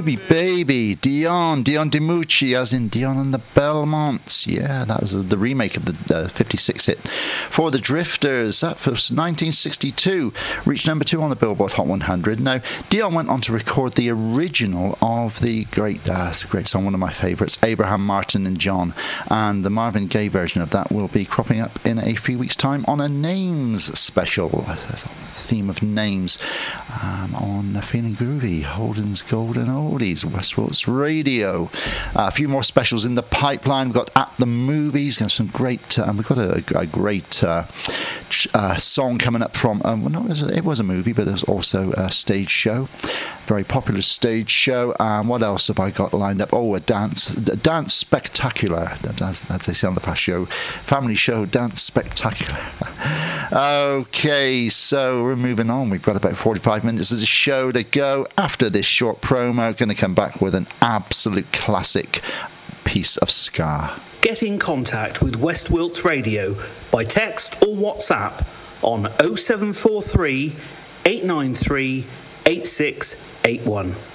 Ruby Baby, Dion DiMucci, as in Dion and the Belmonts. Yeah, that was the remake of the 56 hit For the Drifters. That was 1962, reached number 2 on the Billboard Hot 100. Now, Dion went on to record the original of the great song, one of my favourites, Abraham, Martin and John, and the Marvin Gaye version of that will be cropping up in a few weeks' time on a Names special, theme of names, on Feeling Groovy, Holden's Golden Oldies, Westworld's Radio. A few more specials in the pipeline. We've got At the Movies, got some great, we've got a great song coming up from, it was a movie, but it was also a stage show, very popular stage show. What else have I got lined up? Oh, a dance spectacular, as they say on the Fast Show, family show, Dance Spectacular. Okay, so we're moving on. We've got about 45 minutes of the show to go. After this short promo, going to come back with an absolute classic piece of ska. Get in contact with West Wilts Radio by text or WhatsApp on 0743 893 8681.